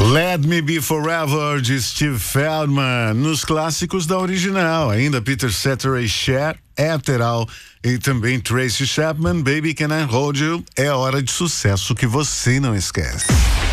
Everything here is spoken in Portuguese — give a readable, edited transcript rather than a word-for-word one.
Let Me Be Forever, de Steve Feldman, nos clássicos da original. Ainda Peter Cetera e Cher, Ethereal, e também Tracy Chapman, Baby Can I Hold You, é hora de sucesso que você não esquece.